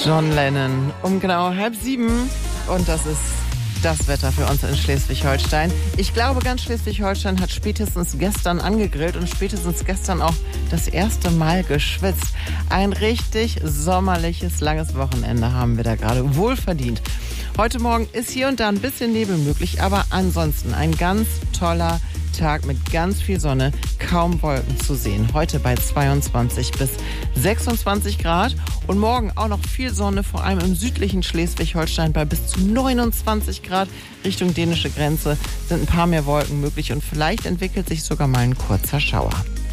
John Lennon um genau 6:30 und das ist das Wetter für uns in Schleswig-Holstein. Ich glaube, ganz Schleswig-Holstein hat spätestens gestern angegrillt und spätestens gestern auch das erste Mal geschwitzt. Ein richtig sommerliches, langes Wochenende haben wir da gerade wohlverdient. Heute Morgen ist hier und da ein bisschen Nebel möglich, aber ansonsten ein ganz toller Tag mit ganz viel Sonne, kaum Wolken zu sehen. Heute bei 22 bis 26 Grad und morgen auch noch viel Sonne, vor allem im südlichen Schleswig-Holstein bei bis zu 29 Grad. Richtung dänische Grenze sind ein paar mehr Wolken möglich und vielleicht entwickelt sich sogar mal ein kurzer Schauer.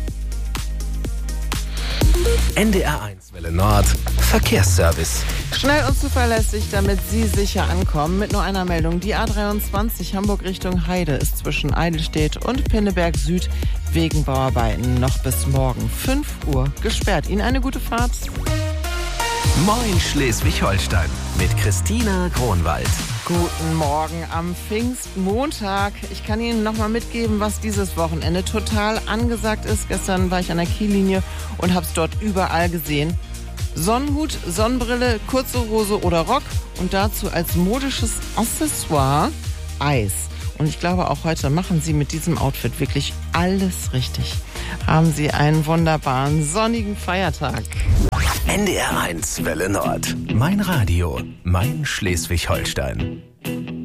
NDR 1 Welle Nord Verkehrsservice. Schnell und zuverlässig, damit Sie sicher ankommen. Mit nur einer Meldung. Die A23 Hamburg Richtung Heide ist zwischen Eidelstedt und Pinneberg Süd wegen Bauarbeiten noch bis morgen 5 Uhr gesperrt. Ihnen eine gute Fahrt. Moin Schleswig-Holstein mit Christina Kronwald. Guten Morgen am Pfingstmontag. Ich kann Ihnen nochmal mitgeben, was dieses Wochenende total angesagt ist. Gestern war ich an der Kiellinie und habe es dort überall gesehen. Sonnenhut, Sonnenbrille, kurze Hose oder Rock und dazu als modisches Accessoire Eis. Und ich glaube, auch heute machen Sie mit diesem Outfit wirklich alles richtig. Haben Sie einen wunderbaren, sonnigen Feiertag. NDR 1 Welle Nord. Mein Radio, mein Schleswig-Holstein.